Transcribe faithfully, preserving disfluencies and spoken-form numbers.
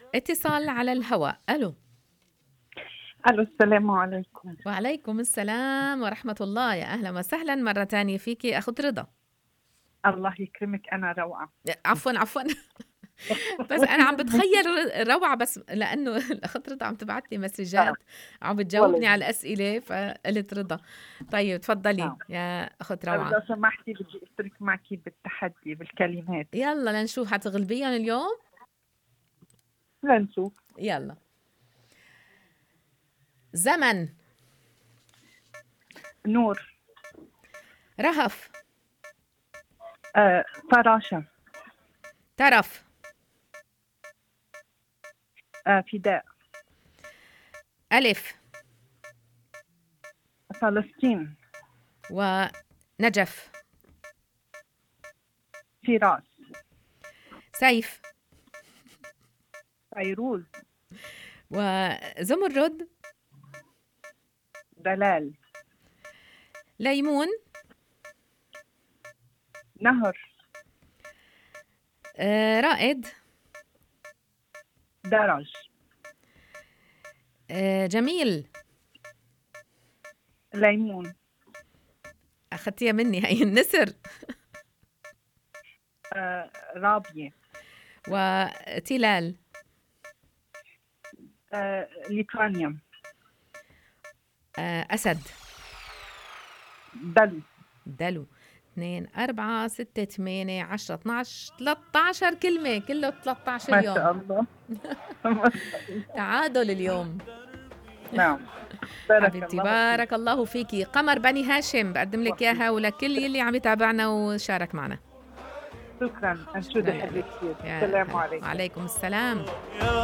اتصال على الهواء. ألو. ألو، السلام عليكم. وعليكم السلام ورحمة الله، يا أهلا وسهلا مرة تانية فيكي أخت رضا. الله يكرمك، أنا روعة. عفوا عفوا بس أنا عم بتخيل ر- روعة، بس لأنه الأخت رضا عم تبعت لي نعم، مسجات عم ولا بتجاوبني على يهمك. الأسئلة فقلت رضا. طيب تفضلي نعم، يا أخت طيب روعة. لو سمحتي بدي أشترك معك بالتحدي بالكلمات. يلا لنشوف هتغلبيهم اليوم. لنشوف. يلا. زمن. نور. رهف. آه، فراشة. ترف. آه، فداء. ألف. فلسطين. ونجف. فراس. سيف. فيروز. وزمرد. دلال. ليمون. نهر. آه، رائد. درج. آه، جميل. ليمون. أخذتيها مني هاي. النسر. آه، رابية. وتلال. آه، ليتوانيا. آه، أسد. دلو. دلو. اثنين أربعة ستة ثمانية عشرة اثناعش ثلاثة عشر كلمة، كله ثلاثة عشر ما شاء اليوم. الله. ما شاء الله. تعادل اليوم. نعم. بارك حبيبتي الله فيك. بارك الله فيكي. قمر بني هاشم بقدم لك وفيك. إياها ولكل يلي عم يتابعنا وشارك معنا. شكرا، أنشودي لا حلوة يعليك كثير. يا السلام هلا. عليكم. وعليكم السلام.